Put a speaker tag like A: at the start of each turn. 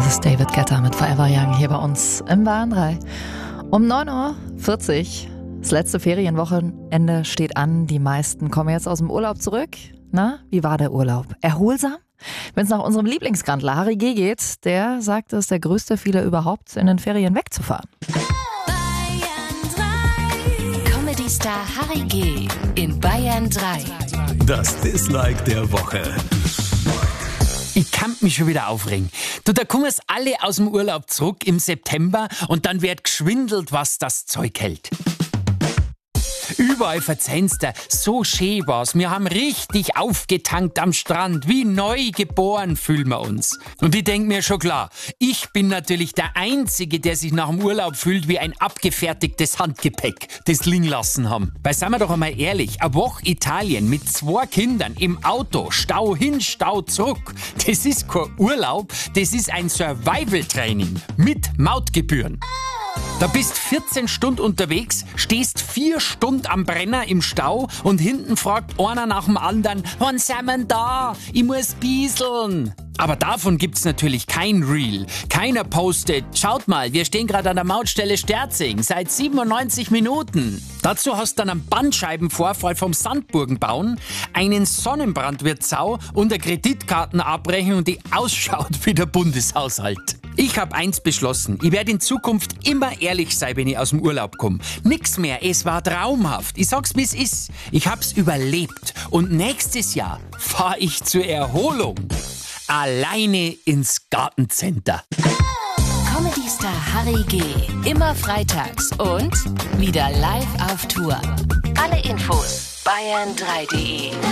A: Das ist David Guetta mit Forever Young hier bei uns im Bayern 3. Um 9:40 Uhr, das letzte Ferienwochenende steht an. Die meisten kommen jetzt aus dem Urlaub zurück. Na, wie war der Urlaub? Erholsam? Wenn es nach unserem Lieblingsgrandler Harry G. geht, der sagt, es ist der größte Fehler überhaupt, in den Ferien wegzufahren.
B: Bayern 3. Comedy-Star Harry G. in Bayern 3.
C: Das Dislike der Woche.
D: Ich kann mich schon wieder aufregen. Da kommen es alle aus dem Urlaub zurück im September und dann wird geschwindelt, was das Zeug hält. Überall verzeihen's dir, so schön war's. Wir haben richtig aufgetankt am Strand. Wie neu geboren fühlen wir uns. Und ich denk mir schon klar, ich bin natürlich der Einzige, der sich nach dem Urlaub fühlt wie ein abgefertigtes Handgepäck, das liegen lassen haben. Weil, seien wir doch einmal ehrlich, eine Woche Italien mit 2 Kindern im Auto, Stau hin, Stau zurück, das ist kein Urlaub, das ist ein Survival-Training mit Mautgebühren. Da bist 14 Stunden unterwegs, stehst 4 Stunden am Brenner im Stau und hinten fragt einer nach dem anderen, wann sind wir da? Ich muss bieseln. Aber davon gibt's natürlich kein Reel. Keiner postet, schaut mal, wir stehen gerade an der Mautstelle Sterzing, seit 97 Minuten. Dazu hast du dann einen Bandscheibenvorfall vom Sandburgen bauen, einen Sonnenbrand wird Sau und eine Kreditkartenabrechnung, die ausschaut wie der Bundeshaushalt. Ich habe eins beschlossen, ich werde in Zukunft immer ehrlich sein, wenn ich aus dem Urlaub komme. Nix mehr, es war traumhaft. Ich sag's, wie's ist. Ich hab's überlebt und nächstes Jahr fahre ich zur Erholung alleine ins Gartencenter.
B: Comedy-Star Harry G. immer freitags und wieder live auf Tour. Alle Infos bayern3.de